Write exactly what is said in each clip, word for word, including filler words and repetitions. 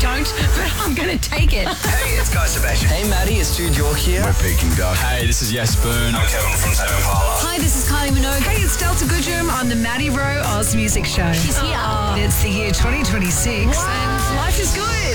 don't, but I'm going to take it. Hey, it's Guy Sebastian. Hey, Maddie, it's Jude York here. We're Peking Duck. Hey, this is Yes Boone. I'm Kevin from Tame Impala. Hi, this is Kylie Minogue. Hey, it's Delta Goodrum on the Maddie Rowe Oz Music Show. She's here. Oh, it's the year twenty twenty-six and life is good.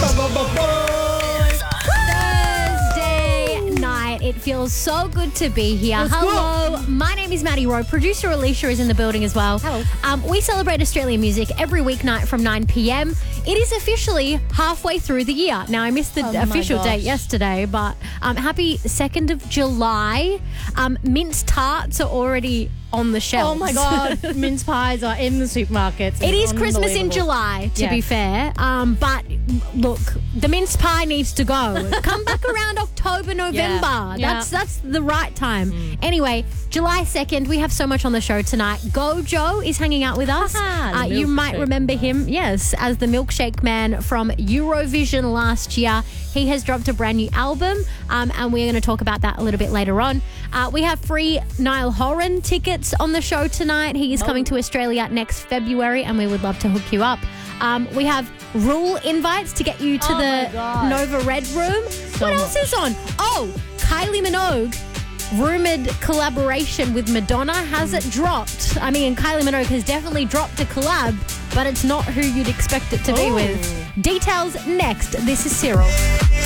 Thursday night. It feels so good to be here. Let's Hello, my name is Maddie Rowe. Producer Alicia is in the building as well. Hello. Um, we celebrate Australian music every weeknight from nine p.m. It is officially halfway through the year. Now, I missed the Oh my official gosh. date yesterday, but um, happy second of July. Um, mince tarts are already on the shelves. Oh my God, mince pies are in the supermarkets. It is It's Christmas in unbelievable. July, to Yeah. be fair. Um, but look, the mince pie needs to go. Come back around October, November. Yeah. Yeah. That's that's the right time. Anyway, July second, we have so much on the show tonight. Gojo is hanging out with us. Haha, the uh, you might milkshake remember him, yes, as the Milkshake Man from Eurovision last year. He has dropped a brand new album, um, and we're going to talk about that a little bit later on. Uh, we have free Niall Horan tickets on the show tonight. He is coming to Australia next February, and we would love to hook you up. Um, we have Rule invites to get you to Oh my the God. Nova Red Room. what else is on? Oh, Kylie Minogue. Rumored collaboration with Madonna. Has it dropped? I mean, Kylie Minogue has definitely dropped a collab, but it's not who you'd expect it to be Oh. with. Details next. This is Cyril.